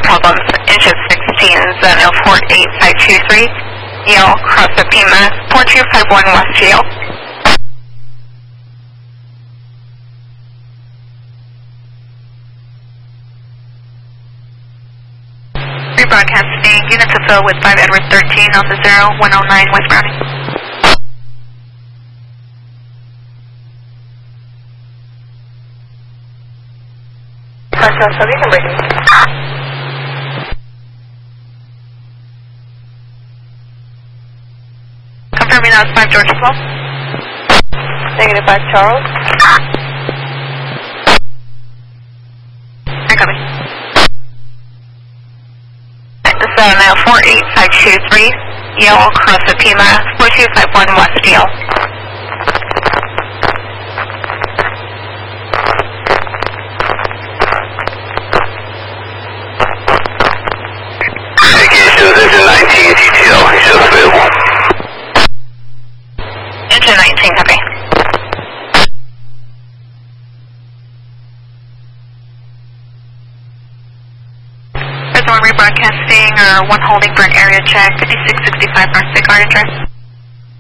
problems. Engine 16, Zeno 48523, Yale, cross the Pima, 4251 West Yale. Rebroadcasting, unit to fill with 5 Edward 13 on the 0109 West Browning. So we can bring it. Confirming that was 5 George 12. Negative 5 Charles. I copy. So now 48523, Yale, cross the Pima, 4251 West Yale. Engine 19, copy. There's one rebroadcasting, one holding for an area check, 5665 North Cigar address.